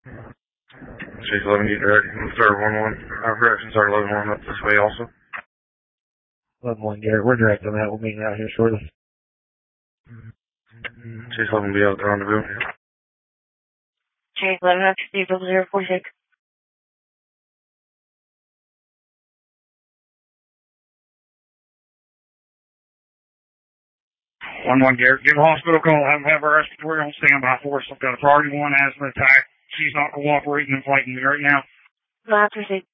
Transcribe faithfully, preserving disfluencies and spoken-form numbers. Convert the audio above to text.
Chase eleven, get ready. Start one one. Our correction started eleven one up this way also. eleven one, Garrett. We're direct on that. We'll meet you out here shortly. Chase eleven, be out there on the boom. Chase eleven, up to Steve zero four six. one one, Garrett. Give the hospital a call. Have, have our respiratory on standby for us. I've got a priority one asthma attack. She's not cooperating and fighting me right now. Last received.